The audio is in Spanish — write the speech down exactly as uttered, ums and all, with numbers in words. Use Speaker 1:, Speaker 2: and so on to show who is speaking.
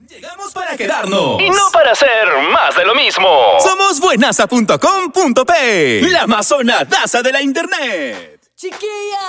Speaker 1: Llegamos para quedarnos.
Speaker 2: Y no para hacer más de lo mismo.
Speaker 1: Somos buenaza punto com punto pe, la amazonadaza de la internet.
Speaker 3: Chiquilla.